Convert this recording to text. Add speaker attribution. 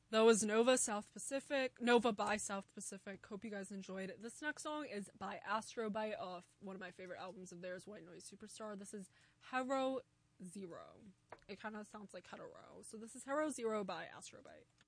Speaker 1: That was Nova South Pacific. Nova by South Pacific. Hope you guys enjoyed it. This next song is by Astrobite off one of my favorite albums of theirs, White Noise Superstar. This is Hero Zero. It kind of sounds like hetero. So this is Hero Zero by Astrobite.